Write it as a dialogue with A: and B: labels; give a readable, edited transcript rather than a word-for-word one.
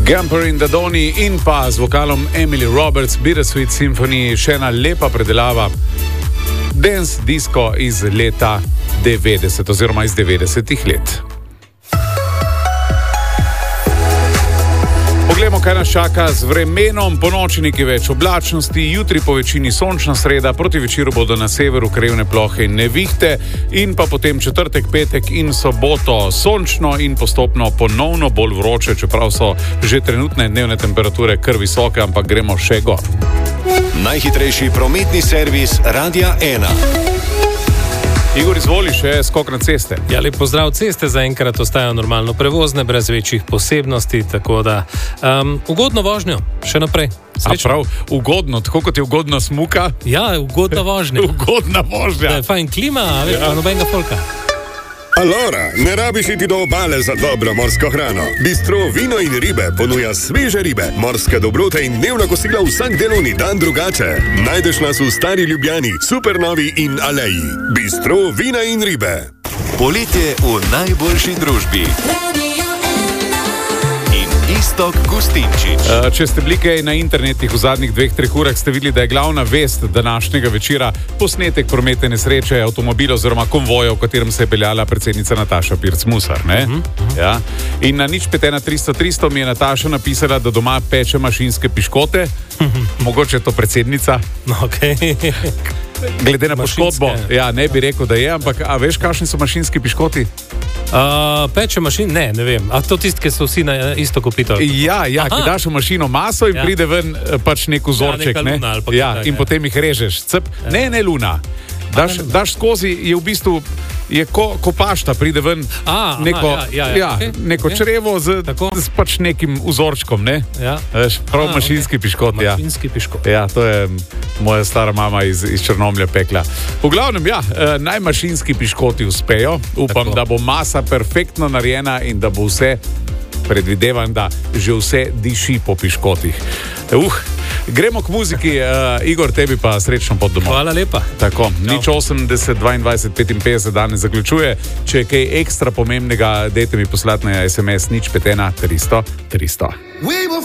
A: Gamper in Dadoni in pa z vokalom Emily Roberts, Bittersweet Symphony, še ena lepa predelava dance disco iz leta 90 oziroma iz 90-ih let. Poglejmo, kaj nas čaka z vremenom. Po noči nekaj več oblačnosti, jutri po večini sončna sreda, proti večeru bodo na severu krajevne plohe in nevihte in pa potem četrtek, petek in soboto sončno in postopno ponovno bolj vroče, čeprav so že trenutne dnevne temperature kar visoke, ampak gremo še gor.
B: Najhitrejši prometni servis Radia 1.
A: Igor, izvoli še skok na ceste.
C: Ja, lep pozdrav. Ceste zaenkrat ostajajo normalno prevozne, brez večjih posebnosti, tako da ugodno vožnjo, še naprej.
A: A prav, ugodno, tako kot je ugodna smuka?
C: Ja, ugodna vožnja.
A: Ugodna vožnja.
C: Da je fajn klima, a veš, pa nobenega folka.
D: Alora, ne rabiš iti do obale za dobro morsko hrano. Bistro Vino in ribe ponuja sveže ribe, morske dobrote in dnevna kosila vsak delovni dan drugače. Najdeš nas v Stari Ljubljani, Supernovi in Aleji. Bistro Vina in ribe.
B: Poletje v najboljši družbi. Iztok Gustinčič.
A: Če ste bili kaj na internetih v zadnjih 2-3 urah, ste videli, da je glavna vest današnjega večera posnetek prometne nesreče avtomobila oziroma konvoja, v katerem se je peljala predsednica Nataša Pirc Musar. Ja. In na 051 mi je Nataša napisala, da doma peče mašinske piškote. Mogoče je to predsednica.
C: Okay.
A: Glede na poškodbo, ja, ne bi rekel, da je, ampak a veš, kakšni so mašinski piškoti?
C: Peče mašin? Ne vem. A to tisti, ki so vsi na isto kopito?
A: Ja, ki daš v mašino maso in pride ven pač nek vzorček, ne? In potem jih režeš. Ne luna. Daš skozi, je v bistvu ko pašta, pride ven neko črevo z pač nekim vzorčkom, ne? Prav mašinski piškot, ja.
C: Mašinski piškot.
A: Ja, to je moja stara mama iz Črnomlja pekla. V glavnem, naj mašinski piškoti uspejo. Upam, da bo masa perfektno narejena in da bo vse, predvidevam, da že vse diši po piškotih. Gremo k muziki. Igor, tebi pa srečno pot domov.
C: Hvala lepa.
A: Tako, 080 22 55 danes zaključuje. Če je kaj ekstra pomembnega, dajte mi poslati na SMS 051 300 300.